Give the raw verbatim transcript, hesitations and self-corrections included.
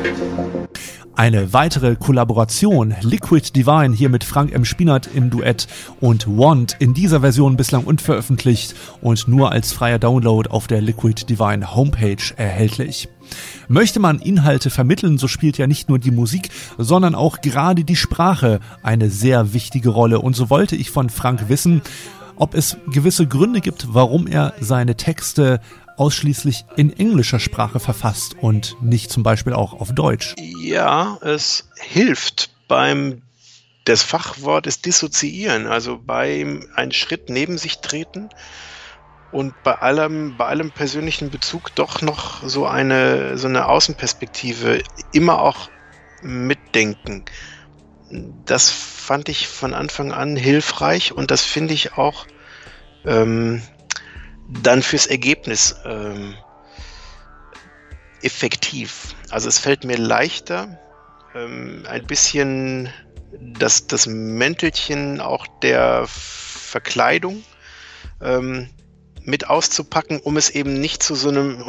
Eine weitere Kollaboration, Liquid Divine hier mit Frank M. Spinat im Duett und Want, in dieser Version bislang unveröffentlicht und nur als freier Download auf der Liquid Divine Homepage erhältlich. Möchte man Inhalte vermitteln, so spielt ja nicht nur die Musik, sondern auch gerade die Sprache eine sehr wichtige Rolle. Und so wollte ich von Frank wissen, ob es gewisse Gründe gibt, warum er seine Texte ausschließlich in englischer Sprache verfasst und nicht zum Beispiel auch auf Deutsch. Ja, es hilft beim, das Fachwort ist dissoziieren, also beim einen Schritt neben sich treten und bei allem, bei allem persönlichen Bezug doch noch so eine, so eine Außenperspektive immer auch mitdenken. Das fand ich von Anfang an hilfreich und das finde ich auch ähm, dann fürs Ergebnis ähm, effektiv. Also es fällt mir leichter, ähm, ein bisschen das, das Mäntelchen auch der Verkleidung ähm, mit auszupacken, um es eben nicht zu so einem